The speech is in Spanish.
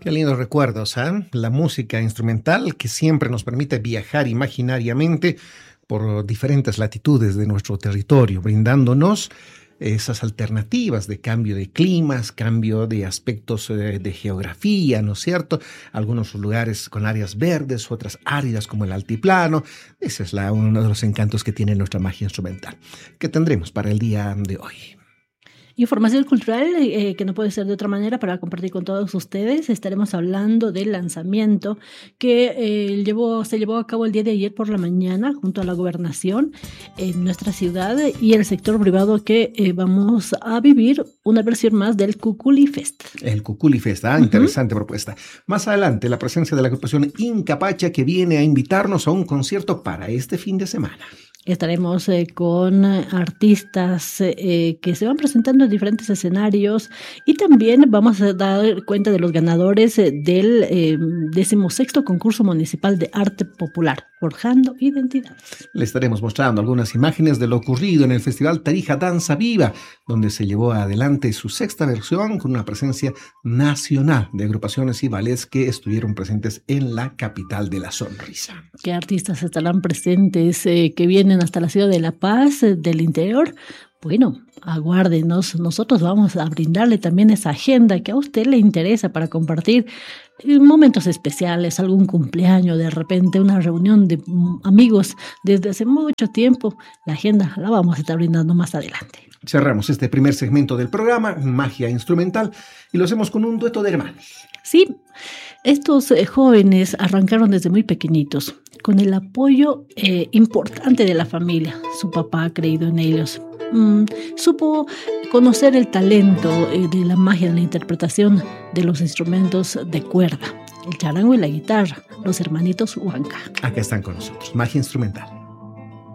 Qué lindos recuerdos, ¿eh? La música instrumental que siempre nos permite viajar imaginariamente por diferentes latitudes de nuestro territorio, brindándonos esas alternativas de cambio de climas, cambio de aspectos de geografía, ¿no es cierto? Algunos lugares con áreas verdes, otras áridas como el altiplano. Ese es uno de los encantos que tiene nuestra magia instrumental. ¿Qué tendremos para el día de hoy? Información cultural que no puede ser de otra manera para compartir con todos ustedes. Estaremos hablando del lanzamiento que se llevó a cabo el día de ayer por la mañana junto a la gobernación en nuestra ciudad y el sector privado que vamos a vivir una versión más del Cuculi Fest. El Cuculi Fest, interesante propuesta. Más adelante, la presencia de la agrupación Incapacha que viene a invitarnos a un concierto para este fin de semana. Estaremos con artistas que se van presentando en diferentes escenarios y también vamos a dar cuenta de los ganadores del 16º concurso municipal de arte popular, Forjando Identidades. Le estaremos mostrando algunas imágenes de lo ocurrido en el Festival Tarija Danza Viva, donde se llevó adelante su 6ª versión con una presencia nacional de agrupaciones y ballets que estuvieron presentes en la capital de la sonrisa. ¿Qué artistas estarán presentes que vienen hasta la ciudad de La Paz, del interior? Bueno, aguárdenos, nosotros vamos a brindarle también esa agenda que a usted le interesa para compartir momentos especiales, algún cumpleaños, de repente una reunión de amigos desde hace mucho tiempo. La agenda la vamos a estar brindando más adelante. Cerramos este primer segmento del programa, Magia Instrumental, y lo hacemos con un dueto de hermanos. Sí, estos jóvenes arrancaron desde muy pequeñitos, con el apoyo importante de la familia. Su papá ha creído en ellos. Supo conocer el talento de la magia de la interpretación de los instrumentos de cuerda, el charango y la guitarra, los hermanitos Huanca. Acá están con nosotros, Magia Instrumental.